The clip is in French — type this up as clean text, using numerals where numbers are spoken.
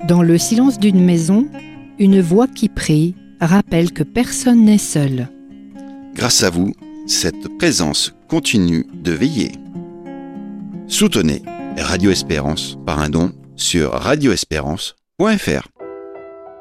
Dans le silence d'une maison, une voix qui prie rappelle que personne n'est seul. Grâce à vous, cette présence continue de veiller. Soutenez Radio Espérance par un don sur radioespérance.fr.